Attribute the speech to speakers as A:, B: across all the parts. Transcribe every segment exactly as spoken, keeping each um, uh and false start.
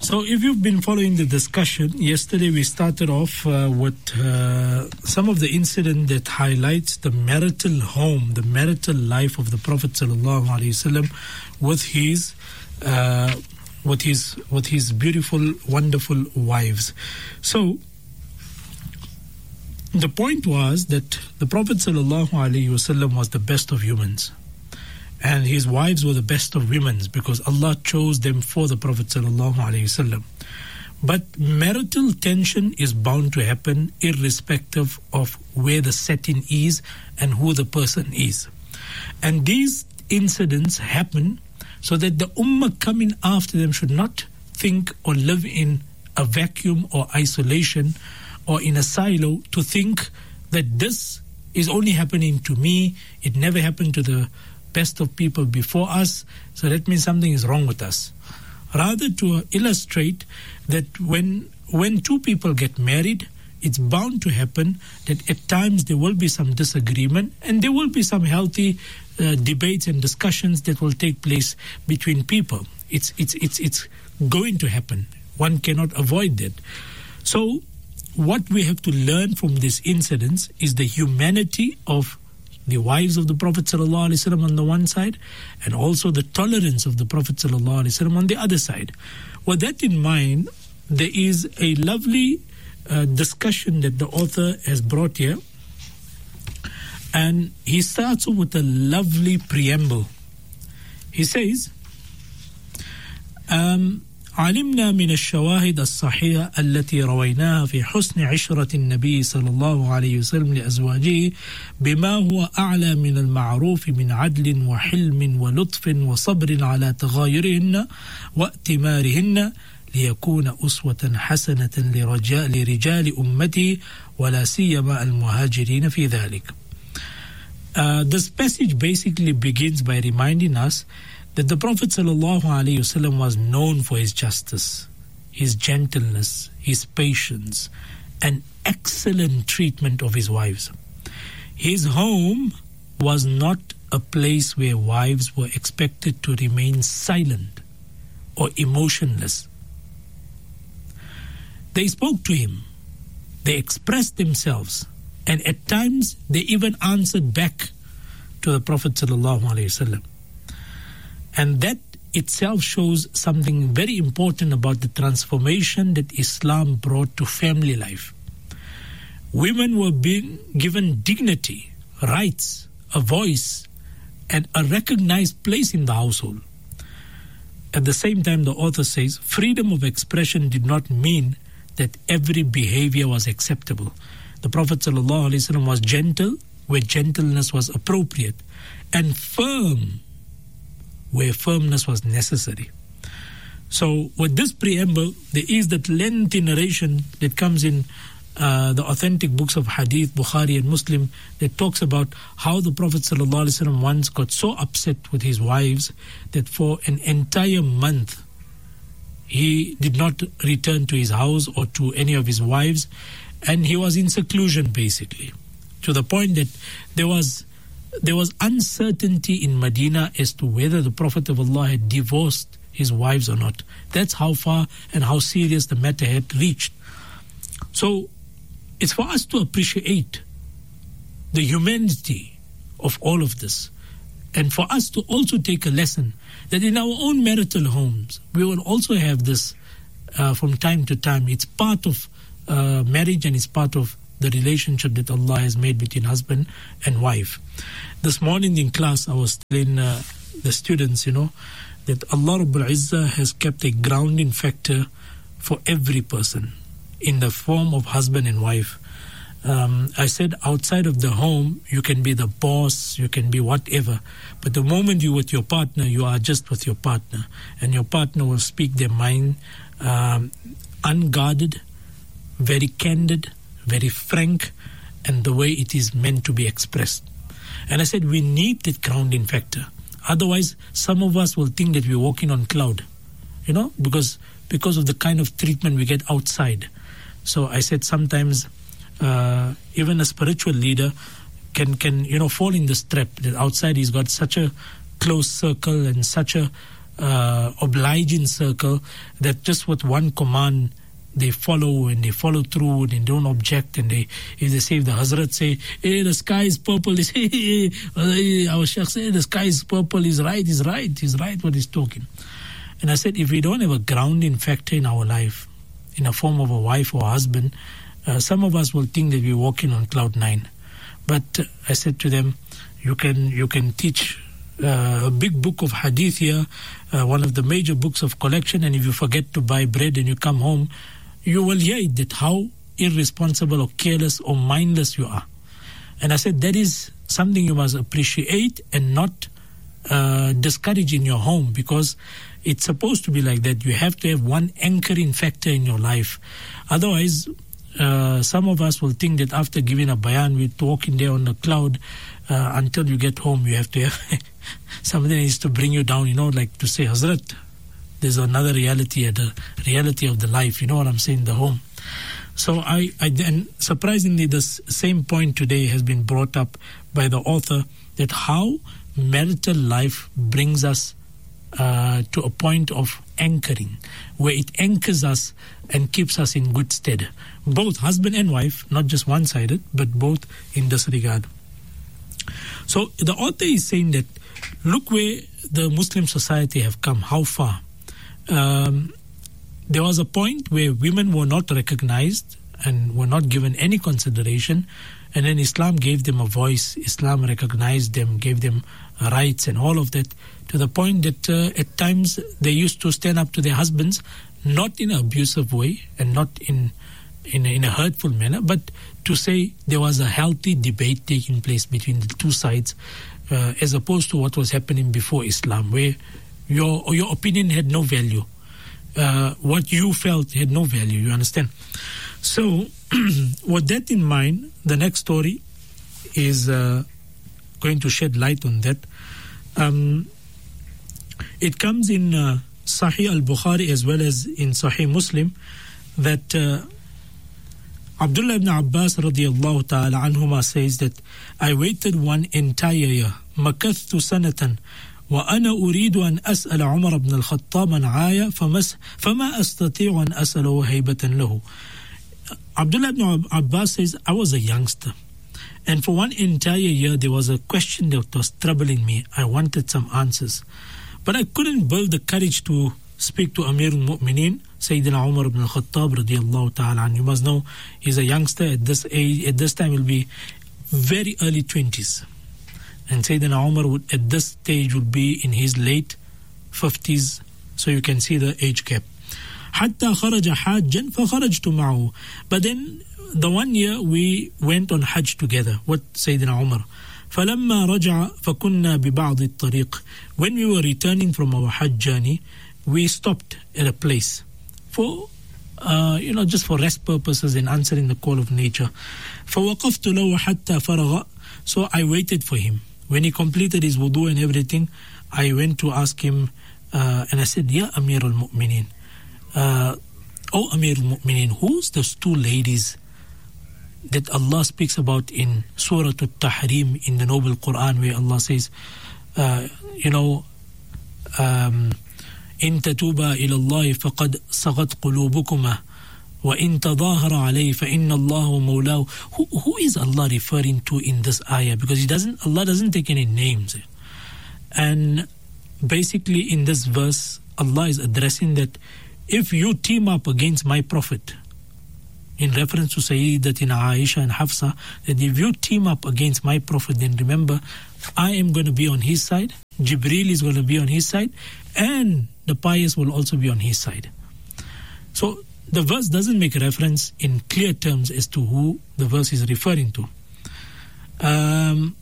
A: So if you've been following the discussion, yesterday we started off uh, with uh, some of the incident that highlights the marital home, the marital life of the Prophet sallallahu alaihi wasallam with his uh, with his with his beautiful, wonderful wives. So the point was that the Prophet sallallahu alaihi wasallam was the best of humans, and his wives were the best of women because Allah chose them for the Prophet sallallahu alaihi wasallam. But marital tension is bound to happen irrespective of where the setting is and who the person is. And these incidents happen so that the ummah coming after them should not think or live in a vacuum or isolation or in a silo to think that this is only happening to me, it never happened to the best of people before us, so that means something is wrong with us. Rather, to illustrate that when when two people get married, it's bound to happen that at times there will be some disagreement and there will be some healthy uh, debates and discussions that will take place between people. It's it's it's it's going to happen. One cannot avoid that. So what we have to learn from these incidents is the humanity of the wives of the Prophet sallallahu alaihi wasallam on the one side, and also the tolerance of the Prophet sallallahu alaihi wasallam on the other side. With that in mind, there is a lovely uh, discussion that the author has brought here, and he starts off with a lovely preamble. He says, um, علمنا من الشواهد الصحيحة التي رويناها في حسن عشرة النبي صلى الله عليه وسلم لأزواجه بما هو أعلى من المعروف من عدل وحلم ولطف وصبر على تغايرهن واتمارهن ليكون أسوة حسنة لرجال, لرجال أمته ولا سيما المهاجرين في ذلك. Uh, this passage basically begins by reminding us that the Prophet sallallahu alaihi wasallam was known for his justice, his gentleness, his patience, and excellent treatment of his wives. His home was not a place where wives were expected to remain silent or emotionless. They spoke to him, they expressed themselves, and at times they even answered back to the Prophet sallallahu alaihi wasallam. And that itself shows something very important about the transformation that Islam brought to family life. Women were being given dignity, rights, a voice, and a recognized place in the household. At the same time, the author says, freedom of expression did not mean that every behavior was acceptable. The Prophet ﷺ was gentle where gentleness was appropriate, and firm where firmness was necessary. So with this preamble, there is that lengthy narration that comes in uh, the authentic books of Hadith, Bukhari and Muslim, that talks about how the Prophet ﷺ once got so upset with his wives that for an entire month he did not return to his house or to any of his wives, and he was in seclusion basically, to the point that there was There was uncertainty in Medina as to whether the Prophet of Allah had divorced his wives or not. That's how far and how serious the matter had reached. So it's for us to appreciate the humanity of all of this, and for us to also take a lesson that in our own marital homes, we will also have this uh, from time to time. It's part of uh, marriage, and it's part of the relationship that Allah has made between husband and wife. This morning in class, I was telling uh, the students, you know, that Allah Rabbul Izzah has kept a grounding factor for every person in the form of husband and wife. Um, I said outside of the home, you can be the boss, you can be whatever. But the moment you're with your partner, you are just with your partner. And your partner will speak their mind um, unguarded, very candid, very frank, and the way it is meant to be expressed. And I said we need that grounding factor. Otherwise, some of us will think that we're walking on cloud, you know, because because of the kind of treatment we get outside. So I said sometimes uh, even a spiritual leader can, can, you know, fall in this trap that outside he's got such a close circle and such a uh, obliging circle that just with one command they follow and they follow through and they don't object, and they, if they say, if the Hazrat say, hey, the sky is purple, they say, hey, hey, our Shaykh say, the sky is purple, he's right, he's right, he's right what he's talking. And I said, if we don't have a grounding factor in our life, in a form of a wife or husband, uh, some of us will think that we're walking on cloud nine. But uh, I said to them, you can you can teach uh, a big book of hadith here, uh, one of the major books of collection, and if you forget to buy bread and you come home, you will hear it, that how irresponsible or careless or mindless you are. And I said, that is something you must appreciate and not uh, discourage in your home, because it's supposed to be like that. You have to have one anchoring factor in your life. Otherwise, uh, some of us will think that after giving a bayan, we're talking there on the cloud uh, until you get home. You have to have something needs to bring you down, you know, like to say, Hazrat, there's another reality, the reality of the life, you know what I'm saying, the home. So I, I then, surprisingly, this same point today has been brought up by the author, that how marital life brings us uh, to a point of anchoring, where it anchors us and keeps us in good stead. Both husband and wife, not just one-sided, but both in this regard. So the author is saying that, look where the Muslim society have come, how far. Um, there was a point where women were not recognized and were not given any consideration, and then Islam gave them a voice. Islam recognized them, gave them rights and all of that, to the point that uh, at times they used to stand up to their husbands, not in an abusive way and not in in a, in a hurtful manner, but to say there was a healthy debate taking place between the two sides, uh, as opposed to what was happening before Islam, where your your opinion had no value. Uh, what you felt had no value, you understand? So, with that in mind, the next story is uh, going to shed light on that. Um, it comes in uh, Sahih al-Bukhari as well as in Sahih Muslim that uh, Abdullah ibn Abbas radiyallahu ta'ala anhuma says that I waited one entire year, مكثت سنة وأنا أريد أن أسأل عمر بن الخطاب عن عاية فما أستطيع أن أسأله هيبة له. Abdullah ibn Abbas says, I was a youngster, and for one entire year there was a question that was troubling me. I wanted some answers, but I couldn't build the courage to speak to Amir al-Mu'mineen, Sayyidina Umar ibn al-Khattab radiyallahu ta'ala anhu. You must know, he's a youngster at this age, at this time will be very early twenties. And Sayyidina Umar would, at this stage would be in his late fifties, so you can see the age gap. حتى خرج حاجا فخرجت معه. But then the one year we went on Hajj together with Sayyidina Umar. فلما رجع فكنا ببعض الطريق. When we were returning from our Hajj journey, we stopped at a place for uh, you know, just for rest purposes and answering the call of nature. فوقفت له حتى فرغ. So I waited for him. When he completed his wudu and everything, I went to ask him, uh, and I said, Ya Amir al-Mu'mineen, uh, oh Amir al-Mu'mineen, who's those two ladies that Allah speaks about in Surah At-Tahrim in the Noble Quran, where Allah says, uh, you know, um, إن تتوبا إلى الله فقد صغت قلوبكما وَإِن تَظَاهَرَ عَلَيْهِ فَإِنَّ اللَّهُ مَوْلَاهُ. Who, who is Allah referring to in this ayah? Because he doesn't, Allah doesn't take any names. And basically in this verse, Allah is addressing that if you team up against my Prophet, in reference to Sayyidatina Aisha and Hafsa, that if you team up against my Prophet, then remember, I am going to be on his side, Jibreel is going to be on his side, and the pious will also be on his side. So, the verse doesn't make reference in clear terms as to who the verse is referring to. Um,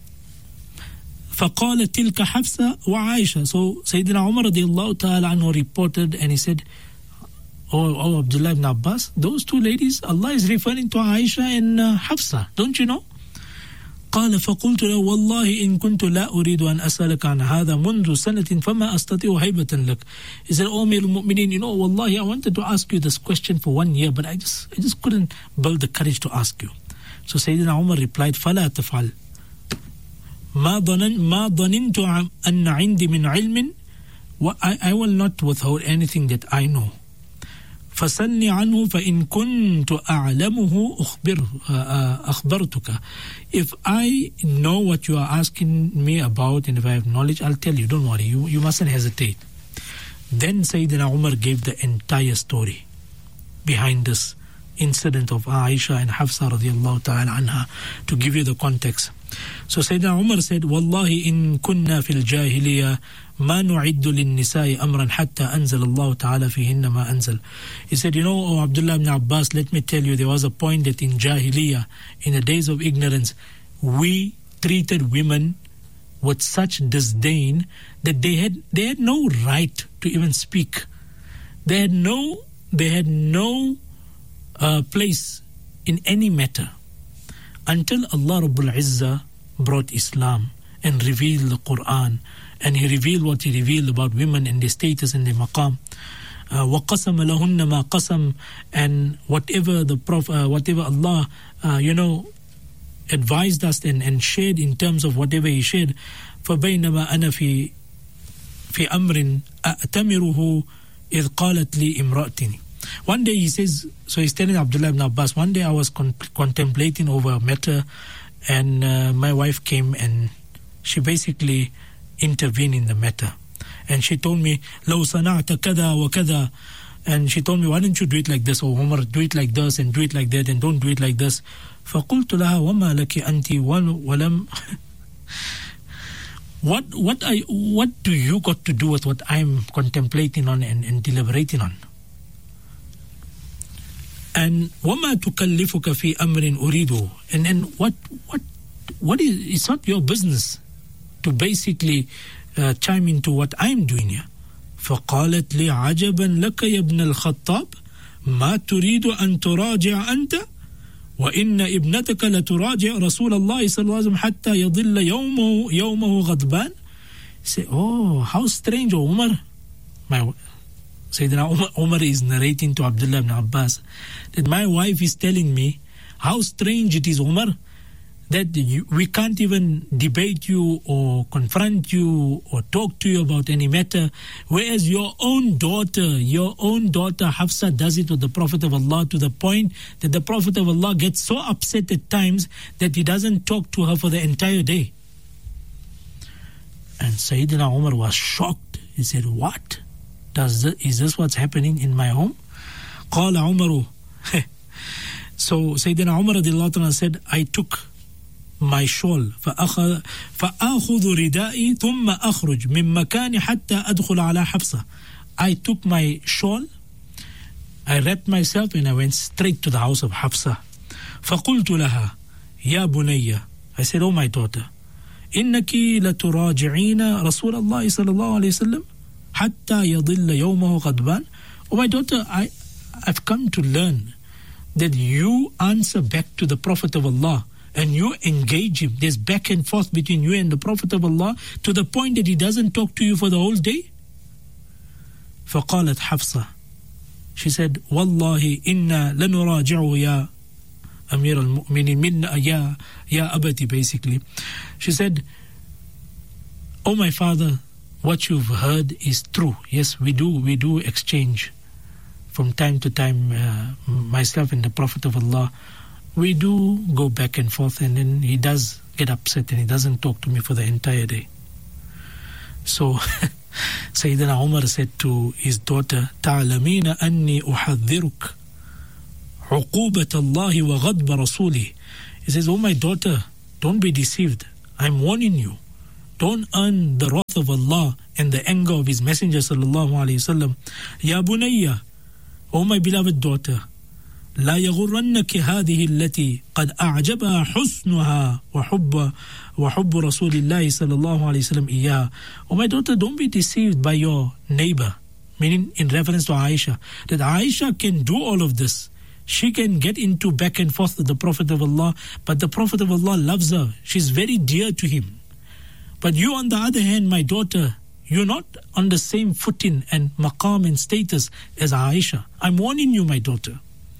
A: فَقَالَ تِلْكَ حَفْسَ وَعَائِشَةَ. So Sayyidina Umar radiallahu ta'ala anhu reported, and he said, Oh, oh Abdullah ibn Abbas, those two ladies, Allah is referring to Aisha and uh, Hafsa, don't you know? قال فقلت له والله إن كنت لا أريد أن أسألك عن هذا منذ سنة فما أستطيع هيبة لك. He said, Oh, Amir al-Mu'mineen, you know, Wallahi, I wanted to ask you this question for one year, but I just I just couldn't build the courage to ask you. So Sayyidina Umar replied, فلا تفعل ما ظنن ما ظننت أن عندي من علم I, I will not withhold anything that I know. فَسَلْنِ عَنْهُ فَإِن كُنْتُ أَعْلَمُهُ أخبر, uh, أخبرتك. If I know what you are asking me about, and if I have knowledge, I'll tell you. Don't worry, you, you mustn't hesitate. Then Sayyidina Umar gave the entire story behind this incident of Aisha and Hafsa radiallahu ta'ala anha, to give you the context. So Sayyidina Umar said, Wallahi in kunna fil jahiliya ma nu'iddu lin nisa'i amran hatta anzal Allah ta'ala fihinna ma anzal. He said, you know, oh Abdullah ibn Abbas, let me tell you, there was a point that in Jahiliyyah, in the days of ignorance, we treated women with such disdain that they had they had no right to even speak. They had no they had no uh, place in any matter until Allah Rabbul Izzah brought Islam and revealed the Quran, and He revealed what He revealed about women and their status and their maqam. وَقَسَمَ لَهُنَّ مَا قَسَمْ, and whatever the Prophet, uh, whatever Allah, uh, you know, advised us and, and shared in terms of whatever He shared. فَبَيْنَمَا أَنَا فِي فِي أَمْرٍ أَأْتَمِرُهُ إِذْ قَالَتْ لِي إِمْرَأْتِنِ. One day he says, so he's telling Abdullah ibn Abbas, one day I was con- contemplating over a matter, and uh, my wife came and she basically intervened in the matter. And she told me, لَوْ صَنَعْتَ كَذَا وَكَذَا. And she told me, why don't you do it like this, or Umar, do it like this, and do it like that, and don't do it like this. فَقُلْتُ لَهَا وَمَا لَكِ أَنْتِ وَلَمْ What what I what do you got to do with what I'm contemplating on and, and deliberating on? And وَمَا تُكَلِّفُكَ فِي أَمْرٍ أُرِيدُ. And then what what what is, it's not your business to basically uh, chime into what I'm doing here. فَقَالَتْ لِي عَجَبًا لَكَ يَا ابْنَ الْخَطَّابِ مَا تُرِيدُ أَن تُرَاجِعَ أَنْتَ وَإِنَّ ابْنَتَكَ لَتُرَاجِعُ رَسُولَ اللَّهِ صَلَّى اللَّهُ عَلَيْهِ وسلم حَتَّى يَضِلَّ يَوْمَهُ يَوْمَهُ غَضْبَانٍ. Say, oh, how strange, oh Umar. My Sayyidina Umar, Umar is narrating to Abdullah ibn Abbas that my wife is telling me how strange it is, Umar, that you, we can't even debate you or confront you or talk to you about any matter, whereas your own daughter, your own daughter Hafsa does it with the Prophet of Allah, to the point that the Prophet of Allah gets so upset at times that he doesn't talk to her for the entire day. And Sayyidina Umar was shocked. He said, what? Does this, is this what's happening in my home? قال عمر. So Sayyidina Umar radiallahu anhu said, I took my shawl فأخذ فأخذ ردائي ثم أخرج من مكاني حتى أدخل على حفصة. I took my shawl, I wrapped myself, and I went straight to the house of Hafsa. فقلت لها يا بني. I said, oh my daughter, إنك لتراجعين رسول الله صلى الله عليه وسلم حتى يضل يومه غضبان. Oh my daughter, I, I've come to learn that you answer back to the Prophet of Allah and you engage him. There's back and forth between you and the Prophet of Allah to the point that he doesn't talk to you for the whole day. فقالت حفصة. She said, والله إنا لنراجعه يا أمير المؤمنين منا يا يا أبتي, basically. She said, oh my father, what you've heard is true. Yes, we do, we do exchange from time to time, uh, myself and the Prophet of Allah. We do go back and forth, and then he does get upset and he doesn't talk to me for the entire day. So Sayyidina Umar said to his daughter, تعلمين أني أحذرك عقوبة الله وغضب رسوله. He says, oh my daughter, don't be deceived. I'm warning you. Don't earn the wrath of Allah and the anger of His Messenger sallallahu alayhi wasallam. Ya bunayya, oh my beloved daughter, لا يغرنك هذه التي قد أعجبها حسنها وحب وحب رسول الله صلى الله عليه وسلم إياها. Oh my daughter, don't be deceived by your neighbor, meaning in reference to Aisha, that Aisha can do all of this. She can get into back and forth with the Prophet of Allah, but the Prophet of Allah loves her. She's very dear to him. But you, on the other hand, my daughter, you're not on the same footing and maqam and status as Aisha. I'm warning you, my daughter.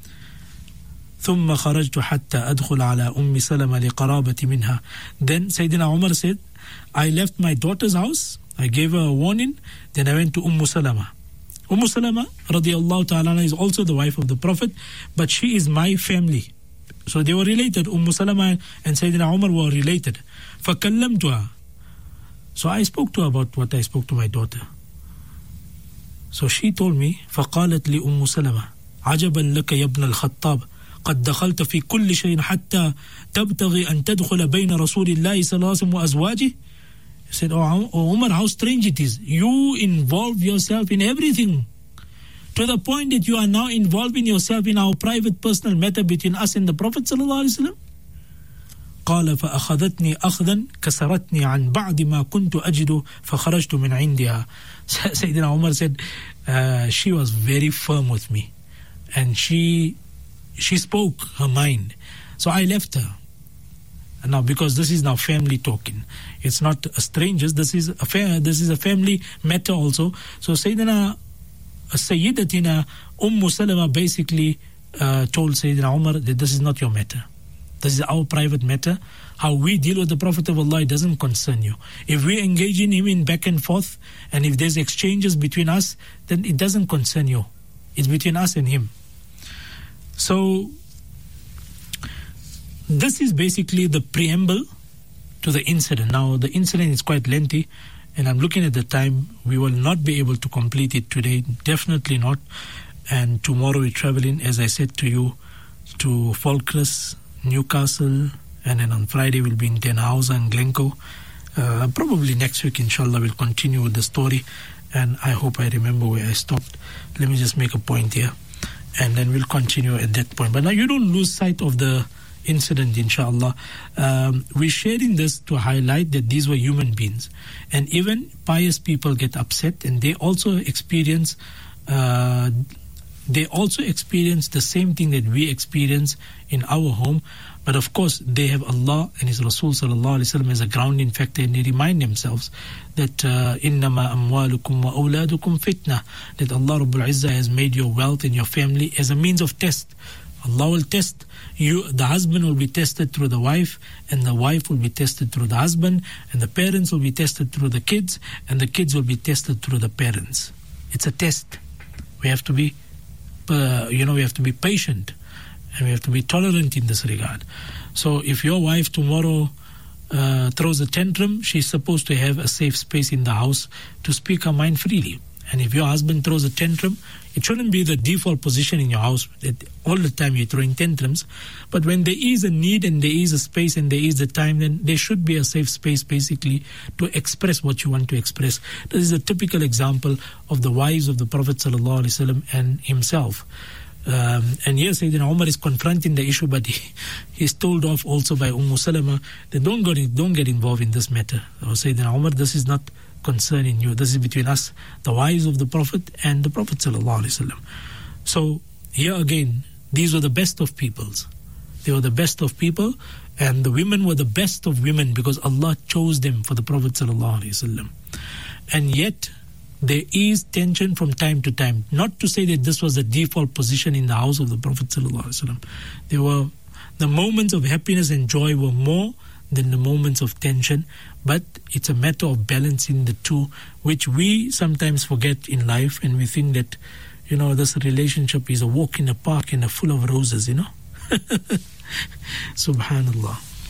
A: ثم خرجت حتى أدخل على أم سلمة لقرابة منها. Then Sayyidina Umar said, I left my daughter's house I gave her a warning. Then I went to Umm Salama. Umm Salama radiallahu ta'ala is also the wife of the Prophet, but she is my family. So they were related. Umm Salama and Sayyidina Umar were related. فَكَلَّمْتُهَا. So I spoke to her about what I spoke to my daughter. So she told me, فَقَالَتْ لِي أُمُّ سَلَمَةَ عَجَبًا لَكَ يَا ابْنَ الْخَطَّابِ قد دخلت في كل شيء حتى تبتغي أن تدخل بين رسول الله صلى الله عليه وسلم وأزواجه. He said, oh, oh Umar, how strange it is. You involve yourself in everything, to the point that you are now involving yourself in our private personal matter between us and the Prophet صلى الله عليه وسلم. قال فأخذتني أخذا كسرتني عن بعد ما كنت أجد فخرجت من عندها. Sayyidina Umar said, uh, she was very firm with me, and she she spoke her mind. So I left her. And now, because this is now family talking, it's not a strangers. This is a fa- this is a family matter also. So Sayyidina Sayyidatina Umm Salama basically uh, told Sayyidina Umar that this is not your matter. This is our private matter. How we deal with the Prophet of Allah, it doesn't concern you. If we engage in him in back and forth, and if there's exchanges between us, then it doesn't concern you. It's between us and him. So this is basically the preamble to the incident. Now the incident is quite lengthy, and I'm looking at the time. We will not be able to complete it today, definitely not. And tomorrow we're traveling, as I said to you, to Falkirk, Newcastle, and then on Friday we'll be in Denhausen and Glencoe. Uh, probably next week, inshallah, we'll continue with the story, and I hope I remember where I stopped. Let me just make a point here, and then we'll continue at that point. But now you don't lose sight of the incident, inshallah. Um, we're sharing this to highlight that these were human beings, and even pious people get upset, and they also experience uh, they also experience the same thing that we experience in our home. But of course, they have Allah and His Rasul sallallahu alaihi wasallam as a grounding factor, and they remind themselves that إِنَّمَا أَمْوَالُكُمْ وَأَوْلَادُكُمْ فِتْنَةً, that Allah Rabbul Izzah has made your wealth and your family as a means of test. Allah will test you. The husband will be tested through the wife, and the wife will be tested through the husband, and the parents will be tested through the kids, and the kids will be tested through the parents. It's a test. We have to be, uh, you know, we have to be patient, and we have to be tolerant in this regard. So if your wife tomorrow uh, throws a tantrum, she's supposed to have a safe space in the house to speak her mind freely. And if your husband throws a tantrum, it shouldn't be the default position in your house that all the time you're throwing tantrums. But when there is a need and there is a space and there is a time, then there should be a safe space basically to express what you want to express. This is a typical example of the wives of the Prophet ﷺ and himself. Um, and yes, Sayyidina Umar is confronting the issue, but he, he's told off also by Umm Salama that don't get, don't get involved in this matter. Or Sayyidina Umar, this is not concerning you. This is between us, the wives of the Prophet and the Prophet ﷺ. So here again, these were the best of peoples. They were the best of people, and the women were the best of women because Allah chose them for the Prophet ﷺ. And yet there is tension from time to time. Not to say that this was the default position in the house of the Prophet ﷺ. There were the moments of happiness and joy were more than the moments of tension, but it's a matter of balancing the two, which we sometimes forget in life, and we think that, you know, this relationship is a walk in a park and a full of roses, you know. Subhanallah.